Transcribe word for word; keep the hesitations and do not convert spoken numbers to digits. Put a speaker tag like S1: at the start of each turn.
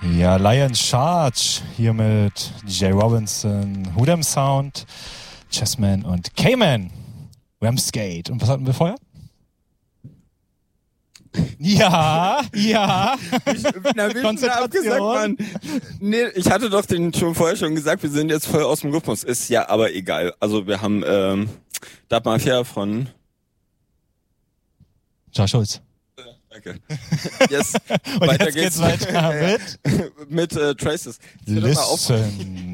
S1: Ja, Lion Charge hier mit D J Robinson, Hoodem Sound, Chessman und Cayman. Ramsgate. Und was hatten wir vorher? Ja, ja.
S2: Ich bin ein bisschen abgesagt, Mann. Nee, ich hatte doch den schon vorher schon gesagt, wir sind jetzt voll aus dem Rhythmus. Ist ja aber egal. Also wir haben ähm, Dub Mafia von
S1: Charles Schulz.
S2: Danke. Yes.
S1: Und
S2: weiter
S1: jetzt geht's weiter mit
S2: mit äh, Traces.
S1: Listen